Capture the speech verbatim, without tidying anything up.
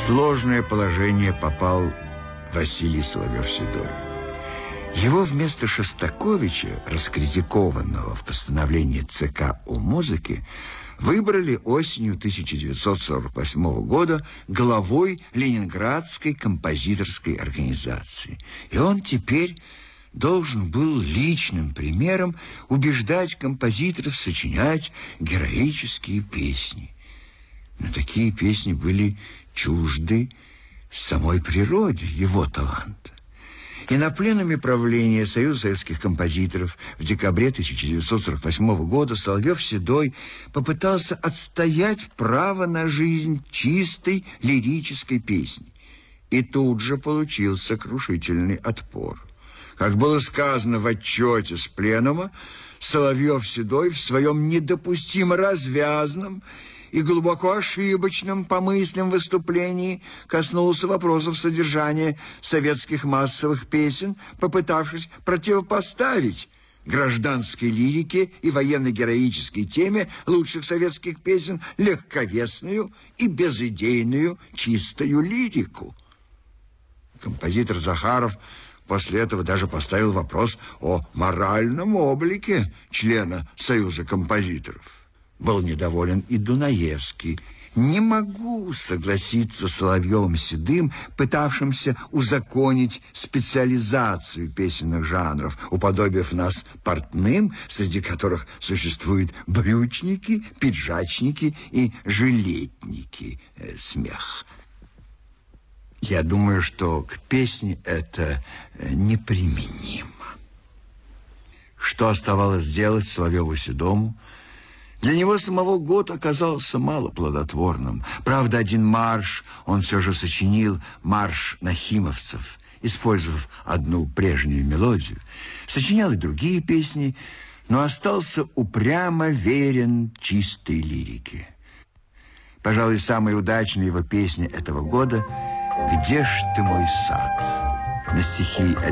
сложное положение попал Василий Соловьев-Седой. Его вместо Шостаковича, раскритикованного в постановлении ЦК о музыке, выбрали осенью тысяча девятьсот сорок восьмого года главой Ленинградской композиторской организации. И он теперь должен был личным примером убеждать композиторов сочинять героические песни. Но такие песни были чужды самой природе его таланта. И на пленуме правления Союза советских композиторов в декабре тысяча девятьсот сорок восьмого года Соловьев-Седой попытался отстоять право на жизнь чистой лирической песни. И тут же получил сокрушительный отпор. Как было сказано в отчете с пленума, Соловьев-Седой в своем недопустимо развязном и глубоко ошибочном по мыслям выступлении коснулся вопросов содержания советских массовых песен, попытавшись противопоставить гражданской лирике и военно-героической теме лучших советских песен легковесную и безидейную чистую лирику. Композитор Захаров после этого даже поставил вопрос о моральном облике члена Союза композиторов. Был недоволен и Дунаевский. Не могу согласиться с Соловьевым-Седым, пытавшимся узаконить специализацию песенных жанров, уподобив нас портным, среди которых существуют брючники, пиджачники и жилетники. Э, смех. Я думаю, что к песне это неприменимо. Что оставалось делать Соловьеву-Седому? Для него самого год оказался мало плодотворным. Правда, один марш он все же сочинил, марш нахимовцев, использовав одну прежнюю мелодию. Сочинял и другие песни, но остался упрямо верен чистой лирике. Пожалуй, самая удачная его песня этого года «Где ж ты, мой сад?» на стихи